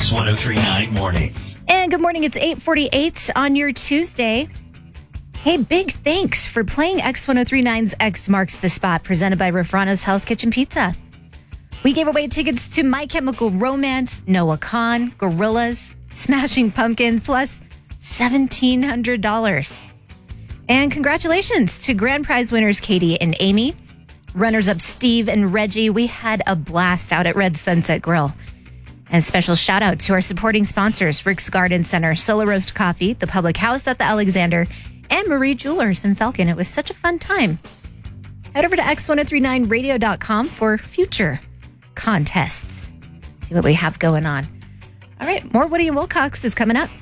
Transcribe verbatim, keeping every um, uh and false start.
X one oh three point nine Mornings. And good morning. It's eight forty-eight on your Tuesday. Hey, big thanks for playing X one oh three point nine's X Marks the Spot, presented by Rafrano's Hell's Kitchen Pizza. We gave away tickets to My Chemical Romance, Noah Kahan, Gorillaz, Smashing Pumpkins, plus seventeen hundred dollars. And congratulations to grand prize winners Katie and Amy, runners-up Steve and Reggie. We had a blast out at Red Sunset Grill. And special shout out to our supporting sponsors, Rick's Garden Center, Solar Roast Coffee, the Public House at the Alexander, and Marie Jewelers in Falcon. It was such a fun time. Head over to X ten thirty-nine radio dot com for future contests. See what we have going on. All right, more Woody and Wilcox is coming up.